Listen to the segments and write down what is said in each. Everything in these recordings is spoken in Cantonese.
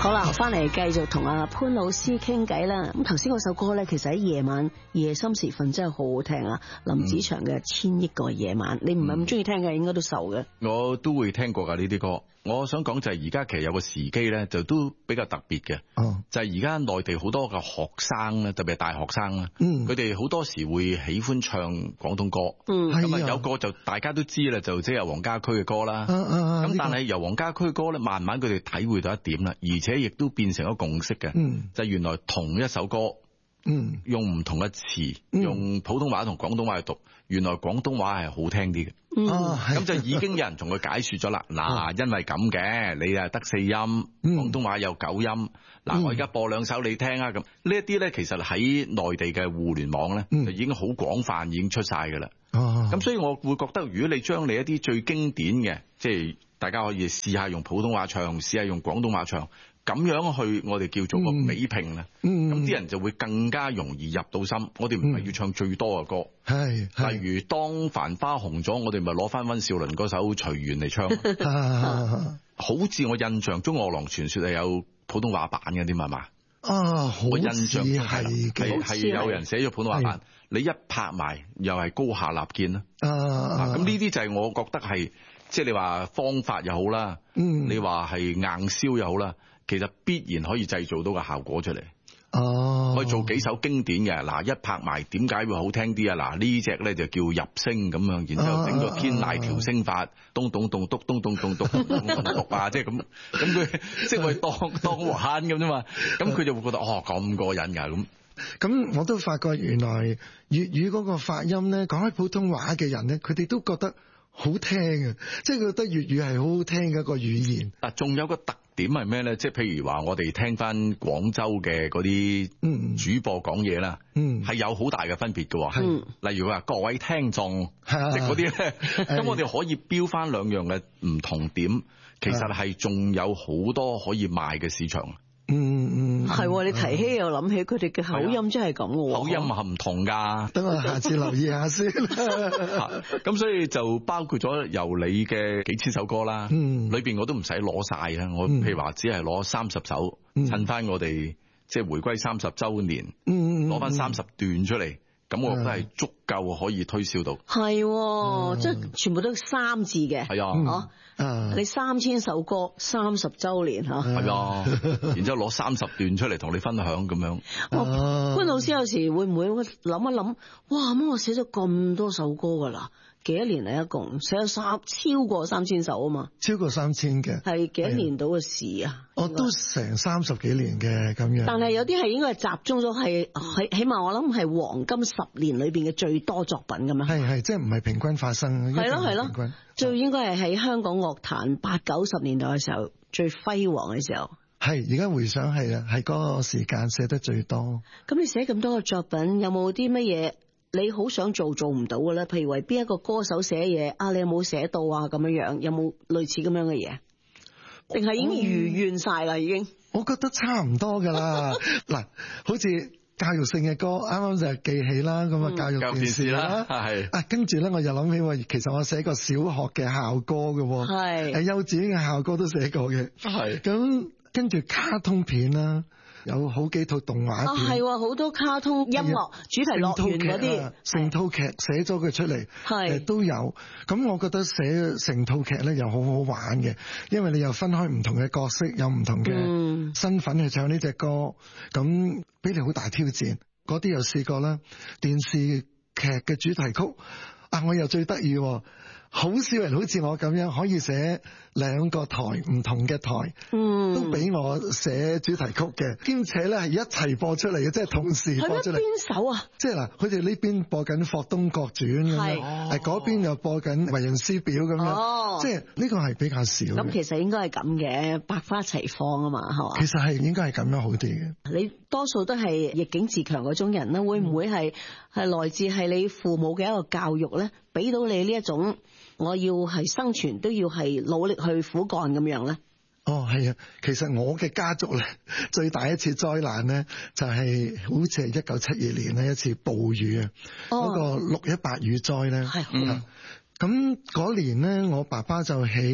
好啦，翻嚟繼續同阿潘老師傾偈啦。咁頭先嗰首歌咧，其實喺夜晚夜深時分真係好好聽啊！林子祥嘅《千億個夜晚》，你唔係咁中意聽嘅，應該都受嘅。 我都會聽過噶呢啲歌。我想講就係而家其實有個時機咧，就都比較特別嘅。就係而家內地好多嘅學生咧，特別係大學生啦，佢哋好多時會喜歡唱廣東歌。咁啊有個就大家都知啦，就即係由黃家駒嘅歌啦。咁但係由黃家駒嘅歌咧，慢慢佢哋體會到一點啦，而且亦都變成咗共識嘅。就係原來同一首歌，用唔同嘅詞，用普通話同廣東話去讀，原來廣東話係好聽啲嘅。咁就已經有人同佢解說咗啦。嗱，因為咁嘅，你啊得4音，廣東話有9音。嗱，我而家播2首你聽啊。咁呢一啲咧，其實喺內地嘅互聯網咧，就已經好廣泛，已經出晒噶啦。咁所以我會覺得，如果你將你一啲最經典嘅，即係大家可以試下用普通話唱，試下用廣東話唱，咁樣去我哋叫做個比拼啦。咁啲人就會更加容易入到心。我哋唔係要唱最多嘅歌，例如當繁花紅咗，我哋咪攞翻溫兆倫嗰首《隨緣》嚟唱。好似我印象中《餓狼傳說》係有普通話版嘅添，係嘛？我印象係有人寫咗普通話版，你一拍埋又係高下立見啦。咁呢啲就係我覺得係，即係你話方法又好啦，你話係硬銷又好啦，其實必然可以製造到個效果出嚟。可以做幾首經典嘅。嗱，一拍埋點解會好聽啲啊？嗱，呢隻咧就叫入聲咁樣，然後整個天籟調聲法，咚咚咚咚咚咚咚咚咚咚啊，即係咁佢即係當玩咁啫嘛。咁佢就會覺得咁過癮㗎咁我都發覺原來粵語嗰個發音咧，講開普通話嘅人咧，佢哋都覺得好聽嘅，即係覺得粵語係好好聽嘅一個語言。 嗱，仲有個特點係咩咧？即係譬如話我哋聽翻廣州嘅嗰啲主播講嘢啦，係有好大嘅分別嘅。例如話各位聽眾，即係嗰啲咧，咁我哋可以標翻2樣嘅唔同點，其實係仲有好多可以賣嘅市場。 係，你提起又諗起佢哋嘅口音真係咁嘅喎。 口音係唔同㗎， 等我下次留意下先。 咁所以就包括咗由你嘅幾千首歌啦，裏邊我都唔使攞晒啊。我譬如話只係攞30首，襯翻我哋即係回歸30週年，攞翻30段出嚟。咁我覺得係足夠可以推銷到， 係，即係全部都3字嘅， 係啊， 你3000首歌30週年嚇， 係啊，然之後攞30段出嚟同你分享咁樣。 潘老師有時會唔會諗一諗，哇咁我寫咗咁多首歌㗎啦？幾多年嚟一共寫咗超過3000首啊嘛？ 超過3000嘅， 係幾多年到嘅事啊？ 我都成30幾年嘅咁樣。 但係有啲係應該係集中咗係起碼我諗係黃金10年裏邊嘅最多作品咁樣。係，即係唔係平均發生？係咯，最應該係喺香港樂壇80、90年代嘅時候最輝煌嘅時候。 係，而家回想係啊，係嗰個時間寫得最多。 咁你寫咁多嘅作品，有冇啲乜嘢你好想做唔到嘅咧？譬如為邊一個歌手寫嘢啊，你有冇寫到啊？咁樣有冇類似咁樣嘅嘢？定係已經如願晒啦？已經？我覺得差唔多噶啦。嗱，好似教育性嘅歌，啱啱就係記起啦，咁啊教育電視啦，係啊，跟住咧我又諗起，其實我寫過小學嘅校歌嘅，係幼稚園嘅校歌都寫過嘅，係咁跟住卡通片啦。有好幾套動畫片，係好多卡通音樂主題樂園嗰啲成套劇寫咗佢出嚟，係都有。咁我覺得寫成套劇咧又好好玩嘅，因為你又分開唔同嘅角色，有唔同嘅身份去唱呢隻歌，咁俾你好大挑戰。嗰啲又試過啦，電視劇嘅主題曲啊，我又最得意。好少人好似我咁樣可以寫2個台唔同嘅台，都俾我寫主題曲嘅，兼且咧係一齊播出嚟嘅，即係同時播出嚟。邊首啊？即係嗱，佢哋呢邊播緊《霍東國傳》咁樣，嗰邊又播緊《為人師表》咁樣，即係呢個係比較少。咁其實應該係咁嘅，百花齊放啊嘛，係嘛？其實係應該係咁樣好啲嘅。你多數都係逆境自強嗰種人啦，會唔會係來自係你父母嘅一個教育咧，俾到你呢一種？我要係生存都要係努力去苦幹咁樣咧。係啊，其實我嘅家族咧最大一次災難咧就係好似係1972年咧一次暴雨啊，嗰個6·18雨災咧。咁嗰年咧我爸爸就喺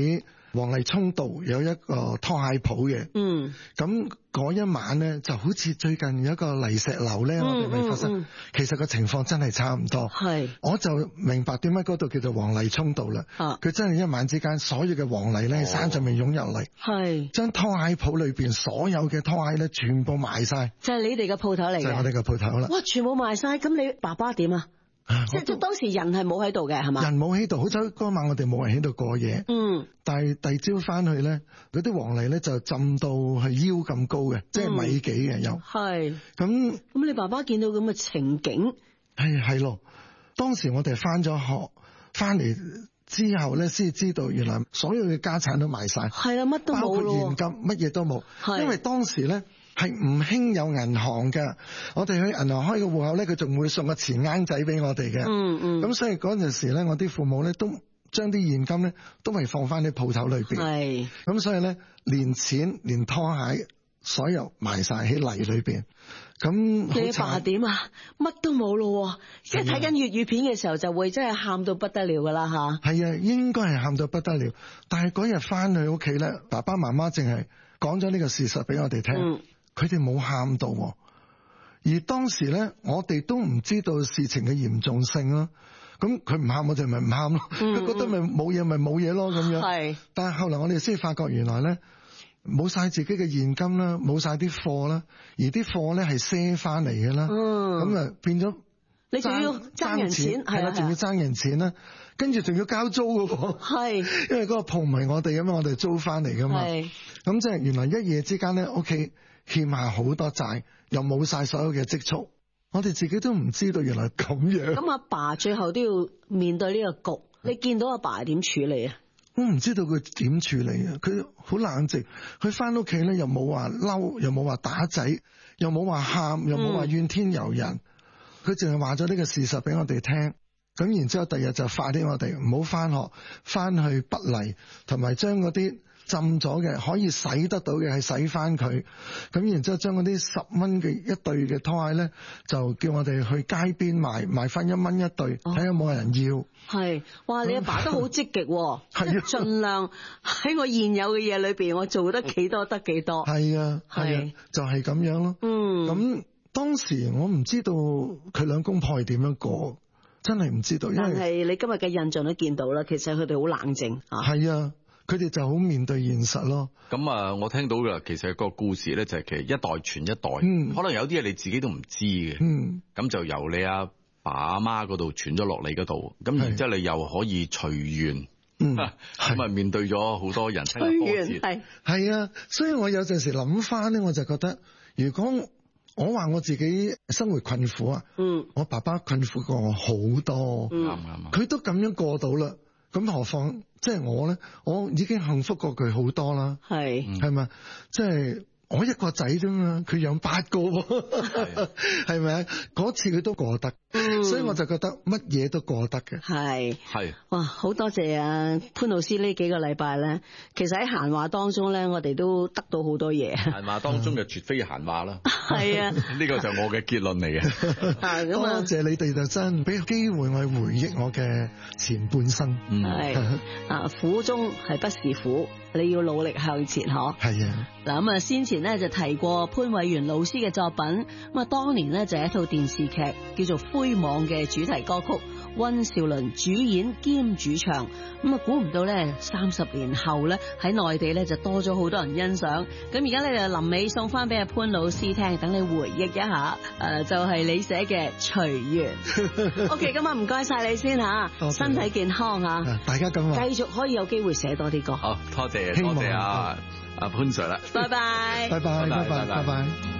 黃泥涌道有一個拖鞋鋪嘅，咁嗰一晚咧就好似最近有一個泥石流咧，我哋未發生，其實個情況真係差唔多。係，我就明白點解嗰度叫做黃泥涌道啦。佢真係一晚之間，所有嘅黃泥咧喺山上面湧入嚟，係將拖鞋鋪裏邊所有嘅拖鞋咧全部賣晒。就係你哋嘅鋪頭嚟嘅，就係我哋嘅鋪頭啦。哇，全部賣晒，咁你爸爸點啊？即係當時人係冇喺度嘅係嘛？人冇喺度，好彩嗰晚我哋冇人喺度過夜。但係第二朝翻去咧，嗰啲黃泥咧就浸到係腰咁高嘅，即係米幾嘅有。係。咁你爸爸見到咁嘅情景，係咯。當時我哋翻咗學，翻嚟之後咧先知道原來所有嘅家產都賣晒。係啦，乜都冇咯。包括現金，乜嘢都冇。因為當時咧。係唔興有銀行嘅，我哋去銀行開個戶口咧，佢仲會送個錢罌仔俾我哋嘅。咁所以嗰陣時咧，我啲父母咧都將啲現金咧都係放翻啲鋪頭裏邊。係。咁所以咧，連錢連拖鞋，所有埋晒喺泥裏邊。咁你阿爸點啊？乜都冇咯，即係睇緊粵語片嘅時候就會真係喊到不得了噶啦吓。係啊，應該係喊到不得了。但係嗰日翻去屋企咧，爸爸媽媽淨係講咗呢個事實俾我哋聽。佢哋冇喊到，而當時咧，我哋都唔知道事情嘅嚴重性啦。咁佢唔喊，我哋咪唔喊咯。佢覺得咪冇嘢，咪冇嘢咯咁樣。係。但係後來我哋先發覺，原來咧冇晒自己嘅現金啦，冇晒啲貨啦，而啲貨咧係賒翻嚟嘅啦。咁啊變咗你仲要爭人錢，係啦，仲要爭人錢啦，跟住仲要交租嘅喎。係。因為嗰個鋪唔係我哋咁嘛，我哋租翻嚟噶嘛。係。咁即係原來一夜之間咧，屋企欠下好多債，又冇晒所有嘅積蓄，我哋自己都唔知道原來咁樣。咁阿爸最後都要面對呢個局，你見到阿爸係點處理啊？我唔知道佢點處理啊！佢好冷靜，佢翻屋企咧又冇話嬲，又冇話打仔，又冇話喊，又冇話怨天尤人，佢淨係話咗呢個事實俾我哋聽。咁然之後第日就發啲我哋唔好翻學，翻去北泥，同埋將嗰啲浸咗嘅可以洗得到嘅係洗翻佢，咁然之後將嗰啲10蚊嘅一對嘅拖鞋咧，就叫我哋去街邊賣翻1蚊一對，睇下有冇人要。係，哇！你阿爸都好積極，即係盡量喺我現有嘅嘢裏邊，我做得幾多得幾多。係啊，係啊，就係咁樣咯。咁當時我唔知道佢兩公婆係點樣過，真係唔知道。但係你今日嘅印象都見到啦，其實佢哋好冷靜啊。係啊。佢哋就好面對現實咯。咁啊，我聽到嘅其實個故事咧就係其實一代傳一代，可能有啲嘢你自己都唔知嘅。咁就由你阿爸阿媽嗰度傳咗落嚟嗰度，咁然之後你又可以隨緣，咁啊面對咗好多人生嘅波折。係啊，所以我有陣時諗翻咧，我就覺得如果我話我自己生活困苦啊，我爸爸困苦過我好多，啱，佢都咁樣過到啦。咁何況即係我咧，我已經幸福過佢好多啦。係咪？即係我一個仔啫嘛，佢養8個，係咪啊？嗰次佢都過得，所以我就覺得乜嘢都過得嘅。係哇，好多謝啊潘老師呢幾個禮拜咧，其實喺閒話當中咧，我哋都得到好多嘢。閒話當中就絕非閒話啦。係啊，呢個就我嘅結論嚟嘅。多謝你哋就真俾機會我去回憶我嘅前半生。苦中係不是苦，你要努力向前嗬。係啊。嗱咁啊，先前咧就提過潘偉源老師嘅作品，咁啊當年咧就係一套電視劇叫做《灰網》嘅主題歌曲，溫兆倫主演兼主唱。咁啊估唔到咧30年後咧喺內地咧就多咗好多人欣賞。咁而家咧就臨尾送翻俾阿潘老師聽，等你回憶一下。就係你寫嘅隨緣。OK， 咁啊唔該晒你先吓，身體健康吓，大家咁話，繼續可以有機會寫多啲歌。好，多謝阿潘 Sir 啦，拜拜，拜拜，拜拜，拜拜。